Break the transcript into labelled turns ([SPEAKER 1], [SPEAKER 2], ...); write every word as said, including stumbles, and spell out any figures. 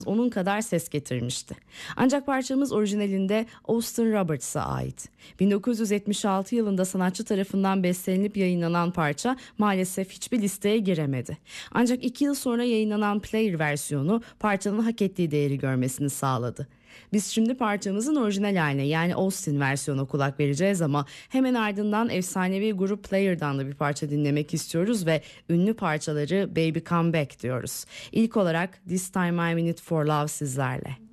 [SPEAKER 1] onun kadar ses getirmişti. Ancak parçamız orijinalinde Austin Roberts'a ait. bin dokuz yüz yetmiş altı yılında sanatçı tarafından bestelenip yayınlanan parça maalesef hiçbir listeye giremedi. Ancak iki yıl sonra yayınlanan Player versiyonu parçanın hak ettiği değeri görmesini sağladı. Biz şimdi parçamızın orijinal haline, yani Austin versiyonu kulak vereceğiz ama hemen ardından efsanevi grup Player'dan da bir parça dinlemek istiyoruz ve ünlü parçaları Baby Come Back diyoruz. İlk olarak This Time I'm in it for love sizlerle.